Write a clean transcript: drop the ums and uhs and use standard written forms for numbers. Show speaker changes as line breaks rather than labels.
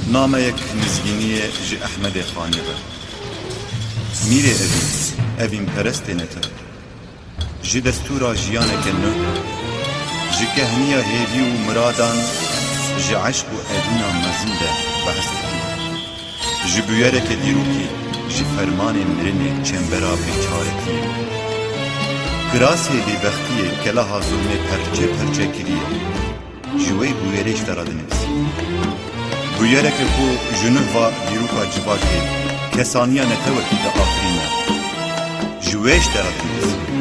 نامەیەک نزگینیە ji Ehmedê Xanê ve. Mîrê evîn perestênete. Ji destûra jiyaneke nû, ji kehniya hêvî û miradan, ji eşq û edîna mezin de behs dikir. Ji bûyereke dîrokî, ji fermanê mirinê çembera bêçaretiyê. Kirasê bêbextiyê kelaha zulmê perçe perçe kiriye. Ji wê bûyerê ji te re dinivîsî. Bûyereke ku ji nû va dîroka civakê kesaniya netewekî de afirîne. Ji wê ji te re dinivîsî.